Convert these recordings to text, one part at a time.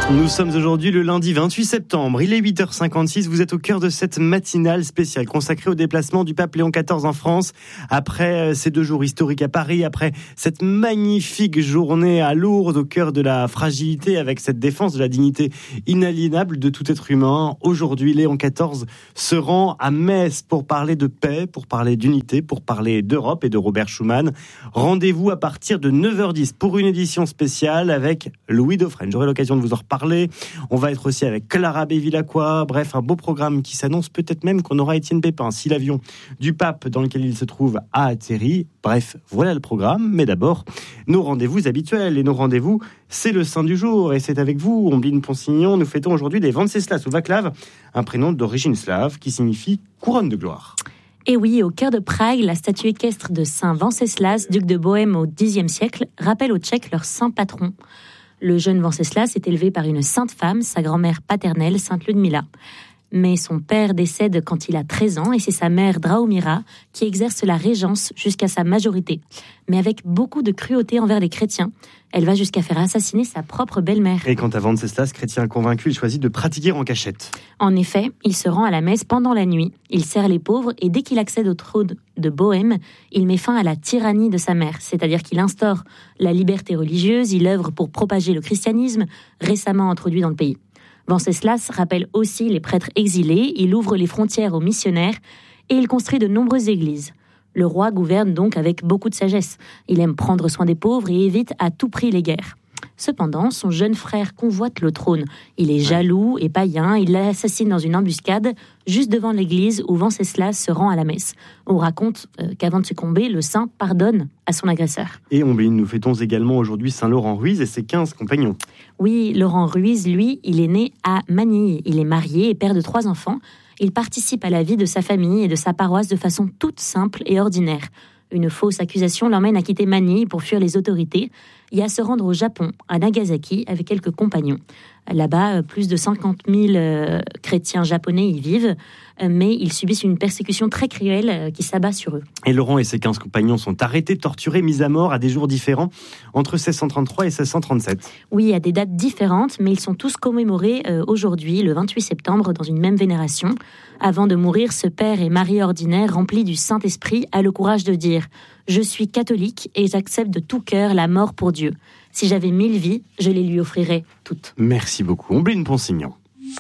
Nous sommes aujourd'hui le lundi 28 septembre, il est 8h56, vous êtes au cœur de cette matinale spéciale consacrée au déplacement du pape Léon XIV en France. Après ces 2 jours historiques à Paris, après cette magnifique journée à Lourdes, au cœur de la fragilité avec cette défense de la dignité inaliénable de tout être humain, aujourd'hui Léon XIV se rend à Metz pour parler de paix, pour parler d'unité, pour parler d'Europe et de Robert Schuman. Rendez-vous à partir de 9h10 pour une édition spéciale avec Louis Dauphren. J'aurai l'occasion de vous en reparler. On va être aussi avec Clara Bévilacqua. Bref, un beau programme qui s'annonce, peut-être même qu'on aura Étienne Pépin si l'avion du pape dans lequel il se trouve a atterri. Bref, voilà le programme. Mais d'abord, nos rendez-vous habituels. Et nos rendez-vous, c'est le saint du jour. Et c'est avec vous, Ombline Ponsignon. Nous fêtons aujourd'hui les Venceslas ou Vaclav, un prénom d'origine slave qui signifie couronne de gloire. Et oui, au cœur de Prague, la statue équestre de saint Venceslas, duc de Bohême au Xe siècle, rappelle aux Tchèques leur saint patron. Le jeune Venceslas est élevé par une sainte femme, sa grand-mère paternelle, sainte Ludmila. Mais son père décède quand il a 13 ans et c'est sa mère Drahomira qui exerce la régence jusqu'à sa majorité. Mais avec beaucoup de cruauté envers les chrétiens, elle va jusqu'à faire assassiner sa propre belle-mère. Et quant à Venceslas, chrétien convaincu, il choisit de pratiquer en cachette. En effet, il se rend à la messe pendant la nuit, il sert les pauvres et dès qu'il accède au trône de Bohême, il met fin à la tyrannie de sa mère, c'est-à-dire qu'il instaure la liberté religieuse, il œuvre pour propager le christianisme, récemment introduit dans le pays. Venceslas rappelle aussi les prêtres exilés, il ouvre les frontières aux missionnaires et il construit de nombreuses églises. Le roi gouverne donc avec beaucoup de sagesse. Il aime prendre soin des pauvres et évite à tout prix les guerres. Cependant, son jeune frère convoite le trône. Il est jaloux et païen, il l'assassine dans une embuscade juste devant l'église où Venceslas se rend à la messe. On raconte qu'avant de succomber, le saint pardonne à son agresseur. Et nous fêtons également aujourd'hui Saint Laurent Ruiz et ses 15 compagnons. Oui, Laurent Ruiz, lui, il est né à Manille. Il est marié et père de 3 enfants. Il participe à la vie de sa famille et de sa paroisse de façon toute simple et ordinaire. Une fausse accusation l'emmène à quitter Manille pour fuir les autorités et à se rendre au Japon, à Nagasaki, avec quelques compagnons. Là-bas, plus de 50 000 chrétiens japonais y vivent, mais ils subissent une persécution très cruelle qui s'abat sur eux. Et Laurent et ses 15 compagnons sont arrêtés, torturés, mis à mort à des jours différents, entre 1633 et 1637. Oui, à des dates différentes, mais ils sont tous commémorés aujourd'hui, le 28 septembre, dans une même vénération. Avant de mourir, ce père et mari ordinaire, rempli du Saint-Esprit, a le courage de dire « Je suis catholique et j'accepte de tout cœur la mort pour Dieu. Si j'avais 1000 vies, je les lui offrirais toutes. » Merci beaucoup. Ombline Ponsignon.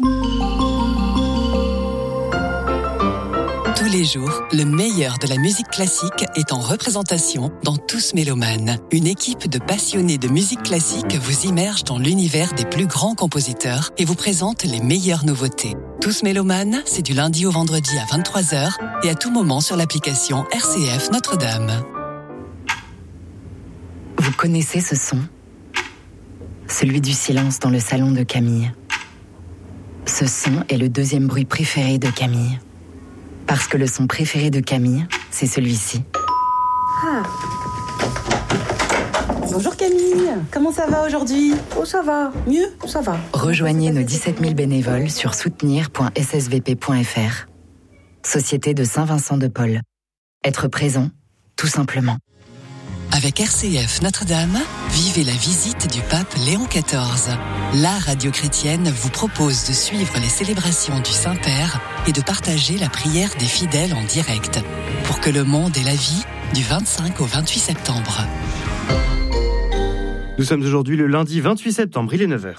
Tous les jours, le meilleur de la musique classique est en représentation dans Tous Mélomanes. Une équipe de passionnés de musique classique vous immerge dans l'univers des plus grands compositeurs et vous présente les meilleures nouveautés. Tous Mélomanes, c'est du lundi au vendredi à 23h et à tout moment sur l'application RCF Notre-Dame. Vous connaissez ce son ? Celui du silence dans le salon de Camille. Ce son est le 2e bruit préféré de Camille. Parce que le son préféré de Camille, c'est celui-ci. Ah. Bonjour Camille, comment ça va aujourd'hui ? Oh ça va, mieux, ça va. Rejoignez nos 17 000 bénévoles sur soutenir.ssvp.fr. Société de Saint-Vincent de Paul. Être présent, tout simplement. Avec RCF Notre-Dame, vivez la visite du pape Léon XIV. La radio chrétienne vous propose de suivre les célébrations du Saint-Père et de partager la prière des fidèles en direct pour que le monde ait la vie du 25 au 28 septembre. Nous sommes aujourd'hui le lundi 28 septembre, il est 9h.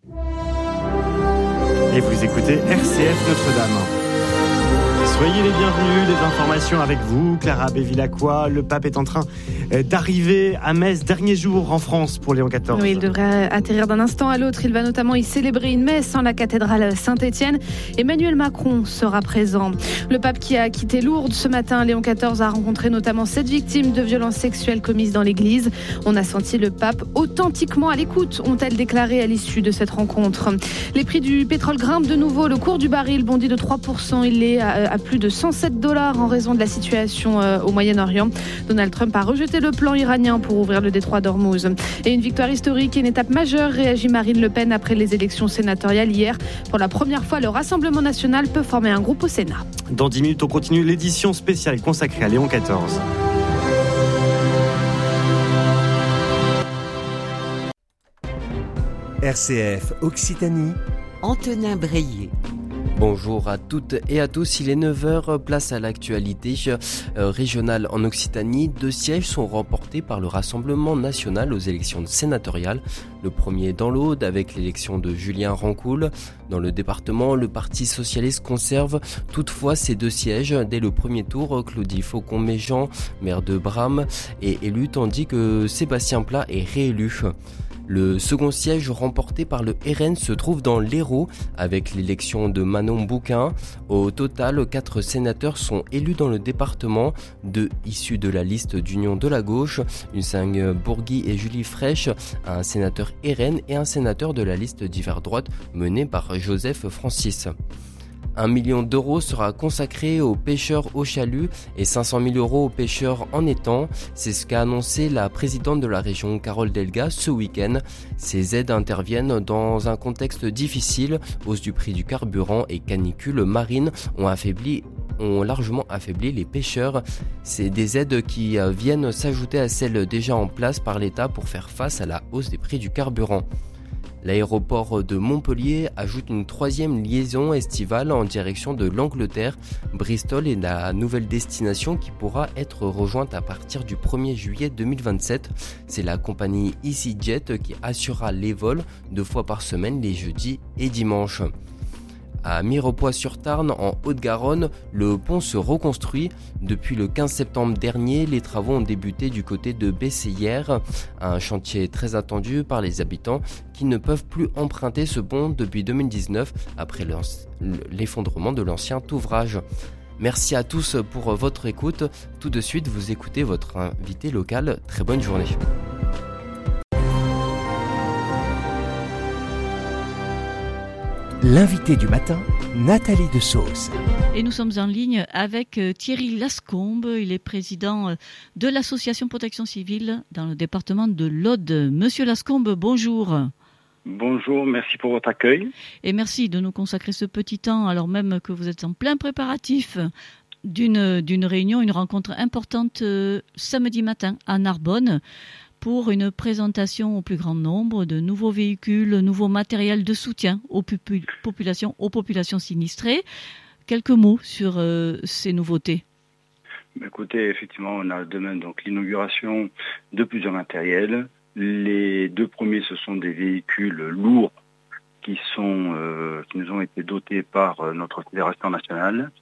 Et vous écoutez RCF Notre-Dame. Soyez les bienvenus, les informations avec vous, Clara Bévilacqua. Le pape est en train d'arriver à Metz, dernier jour en France pour Léon XIV. Oui, il devrait atterrir d'un instant à l'autre. Il va notamment y célébrer une messe en la cathédrale Saint-Étienne. Emmanuel Macron sera présent. Le pape qui a quitté Lourdes ce matin, Léon XIV a rencontré notamment 7 victimes de violences sexuelles commises dans l'église. On a senti le pape authentiquement à l'écoute, ont-elles déclaré à l'issue de cette rencontre. Les prix du pétrole grimpent de nouveau. Le cours du baril bondit de 3%. Il est à plus de $107 en raison de la situation au Moyen-Orient. Donald Trump a rejeté le plan iranien pour ouvrir le détroit d'Ormuz. Et une victoire historique et une étape majeure, réagit Marine Le Pen après les élections sénatoriales hier. Pour la première fois, le Rassemblement national peut former un groupe au Sénat. Dans 10 minutes, on continue l'édition spéciale consacrée à Léon XIV. RCF Occitanie, Antonin Breillet. Bonjour à toutes et à tous, il est 9h, place à l'actualité régionale en Occitanie. 2 sièges sont remportés par le Rassemblement national aux élections sénatoriales. Le premier dans l'Aude avec l'élection de Julien Rancoul. Dans le département, le Parti socialiste conserve toutefois ces 2 sièges. Dès le premier tour, Claudie Faucon-Méjean, maire de Bram, est élue tandis que Sébastien Plat est réélu. Le second siège remporté par le RN se trouve dans l'Hérault avec l'élection de Manon Bouquin. Au total, 4 sénateurs sont élus dans le département, 2 issus de la liste d'Union de la gauche, Hussang Bourgui et Julie Fraîche, un sénateur RN et un sénateur de la liste d'hiver droite menée par Joseph Francis. 1 million d'euros sera consacré aux pêcheurs au chalut et 500 000 euros aux pêcheurs en étang. C'est ce qu'a annoncé la présidente de la région, Carole Delga, ce week-end. Ces aides interviennent dans un contexte difficile. Hausse du prix du carburant et canicule marine ont largement affaibli les pêcheurs. C'est des aides qui viennent s'ajouter à celles déjà en place par l'État pour faire face à la hausse des prix du carburant. L'aéroport de Montpellier ajoute une 3e liaison estivale en direction de l'Angleterre. Bristol est la nouvelle destination qui pourra être rejointe à partir du 1er juillet 2027. C'est la compagnie EasyJet qui assurera les vols 2 fois par semaine les jeudis et dimanches. À Mirepoix-sur-Tarn, en Haute-Garonne, le pont se reconstruit. Depuis le 15 septembre dernier, les travaux ont débuté du côté de Bessayères, un chantier très attendu par les habitants qui ne peuvent plus emprunter ce pont depuis 2019 après l'effondrement de l'ancien ouvrage. Merci à tous pour votre écoute. Tout de suite, vous écoutez votre invité local. Très bonne journée. l'invité du matin, Nathalie Dessausse. Et nous sommes en ligne avec Thierry Lascombe. Il est président de l'association Protection Civile dans le département de l'Aude. Monsieur Lascombe, bonjour. Bonjour, merci pour votre accueil. Et merci de nous consacrer ce petit temps, alors même que vous êtes en plein préparatif d'une réunion, une rencontre importante samedi matin à Narbonne, pour une présentation au plus grand nombre de nouveaux véhicules, nouveaux matériels de soutien aux populations sinistrées. Quelques mots sur ces nouveautés. Écoutez, effectivement, on a demain donc l'inauguration de plusieurs matériels. Les 2 premiers, ce sont des véhicules lourds qui nous ont été dotés par notre fédération nationale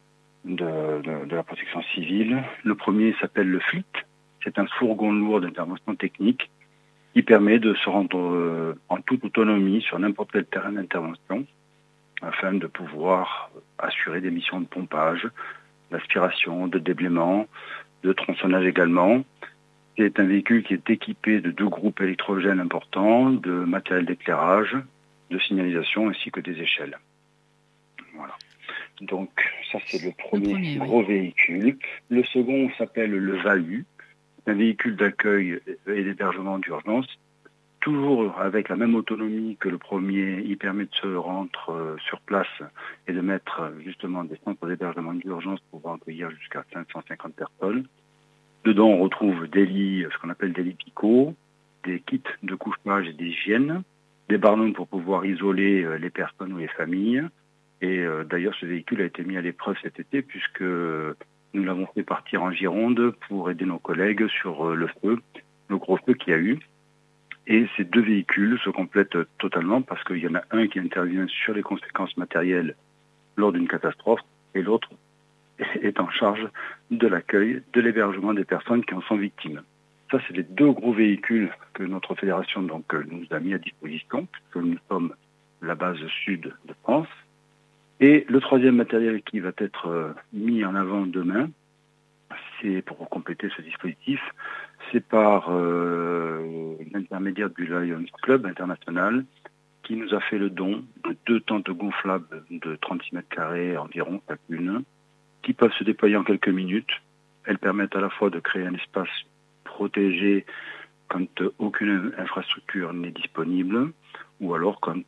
de la protection civile. Le premier s'appelle le FLIT. C'est un fourgon lourd d'intervention technique qui permet de se rendre en toute autonomie sur n'importe quel terrain d'intervention afin de pouvoir assurer des missions de pompage, d'aspiration, de déblaiement, de tronçonnage également. C'est un véhicule qui est équipé de 2 groupes électrogènes importants, de matériel d'éclairage, de signalisation ainsi que des échelles. Voilà. Donc ça c'est le premier gros véhicule. Le second s'appelle le VAU. Un véhicule d'accueil et d'hébergement d'urgence, toujours avec la même autonomie que le premier. Il permet de se rendre sur place et de mettre justement des centres d'hébergement d'urgence pour pouvoir accueillir jusqu'à 550 personnes. Dedans, on retrouve des lits, ce qu'on appelle des lits picots, des kits de couchage et d'hygiène, des barnums pour pouvoir isoler les personnes ou les familles. Et d'ailleurs, ce véhicule a été mis à l'épreuve cet été puisque nous l'avons fait partir en Gironde pour aider nos collègues sur le gros feu qu'il y a eu. Et ces 2 véhicules se complètent totalement parce qu'il y en a un qui intervient sur les conséquences matérielles lors d'une catastrophe et l'autre est en charge de l'accueil, de l'hébergement des personnes qui en sont victimes. Ça, c'est les 2 gros véhicules que notre fédération nous a mis à disposition, puisque nous sommes la base sud de France. Et le 3e matériel qui va être mis en avant demain, c'est pour compléter ce dispositif, c'est par l'intermédiaire du Lions Club international qui nous a fait le don de 2 tentes gonflables de 36 mètres carrés environ, chacune, qui peuvent se déployer en quelques minutes. Elles permettent à la fois de créer un espace protégé quand aucune infrastructure n'est disponible, ou alors quand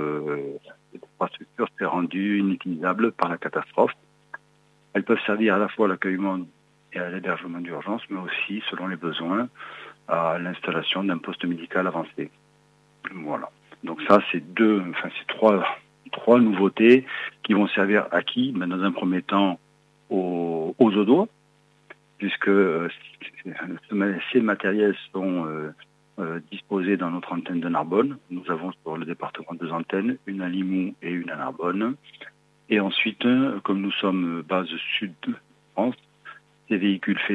l'infrastructure s'est rendue inutilisable par la catastrophe. Elles peuvent servir à la fois à l'accueillement et à l'hébergement d'urgence, mais aussi, selon les besoins, à l'installation d'un poste médical avancé. Voilà. Donc ça, c'est trois nouveautés qui vont servir à qui? Dans un premier temps, aux Audois, puisque ces matériels sont disposés dans notre antenne de Narbonne. Nous avons sur le département 2 antennes, une à Limoux et une à Narbonne. Et ensuite, comme nous sommes base sud de France, ces véhicules